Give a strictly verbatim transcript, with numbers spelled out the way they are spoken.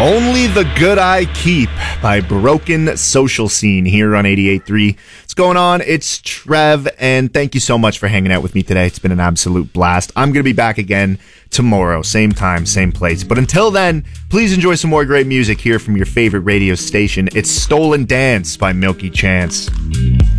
Only the Good I Keep by Broken Social Scene here on eighty-eight point three. What's going on? It's Trev, and thank you so much for hanging out with me today. It's been an absolute blast. I'm going to be back again tomorrow, same time, same place. But until then, please enjoy some more great music here from your favorite radio station. It's Stolen Dance by Milky Chance.